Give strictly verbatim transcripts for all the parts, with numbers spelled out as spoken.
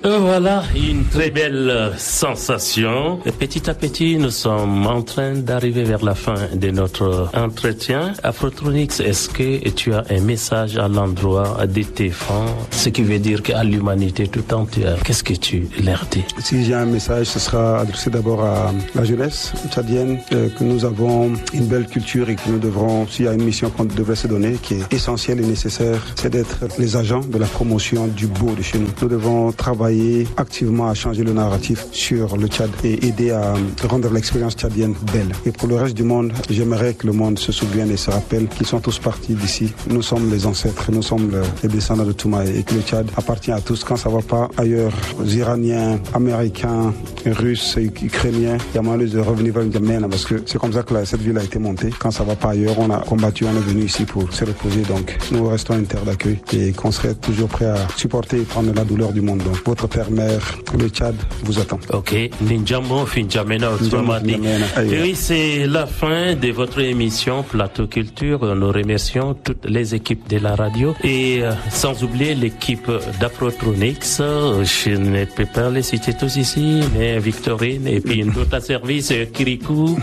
Euh, voilà, une très belle sensation. Et petit à petit, nous sommes en train d'arriver vers la fin de notre entretien. Afrotronics, est-ce que tu as un message à l'endroit de tes fans, ce qui veut dire qu'à l'humanité tout entière, qu'est-ce que tu leur dis? Si j'ai un message, ce sera adressé d'abord à la jeunesse tchadienne, euh, que nous avons une belle culture et que nous devrons, s'il y a une mission qu'on devrait se donner, qui est essentielle et nécessaire, c'est d'être les agents de la promotion du beau de chez nous. Nous devons travailler activement à changer le narratif sur le Tchad et aider à rendre l'expérience tchadienne belle. Et pour le reste du monde, j'aimerais que le monde se souvienne et se rappelle qu'ils sont tous partis d'ici. Nous sommes les ancêtres, nous sommes les descendants de Toumaï et que le Tchad appartient à tous. Quand ça va pas ailleurs, aux Iraniens, Américains, Russes, Ukrainiens, il y a moyen de revenir vers N'Djamena parce que c'est comme ça que la, cette ville a été montée. Quand ça va pas ailleurs, on a combattu, on est venu ici pour se reposer. Donc nous restons une terre d'accueil et qu'on serait toujours prêt à supporter et prendre la douleur du monde. Donc votre père, mère, le Tchad vous attend. Ok, N'Djamena, N'Djamena, autrement dit. Et oui, c'est la fin de votre émission Plateau Culture. Nous remercions toutes les équipes de la radio et euh, sans oublier l'équipe d'Afrotronics. Je ne peux pas les citer tous ici, mais Victorine et puis une autre à service, Kirikou.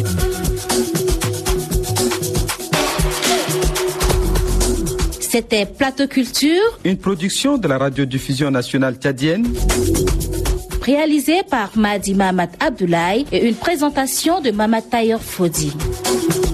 C'était Plateau Culture, une production de la radiodiffusion nationale tchadienne, réalisée par Madi Mahamat Abdoulaye et une présentation de Mamat Tayer Fodi.